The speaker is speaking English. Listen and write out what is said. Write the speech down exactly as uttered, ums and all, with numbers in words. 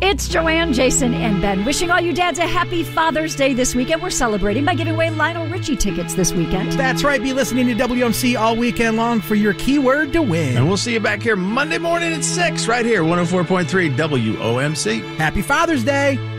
It's Joanne, Jason, and Ben wishing all you dads a happy Father's Day this weekend. We're celebrating by giving away Lionel Richie tickets this weekend. That's right. Be listening to W M C all weekend long for your keyword to win. And we'll see you back here Monday morning at six right here, one oh four point three W O M C. Happy Father's Day.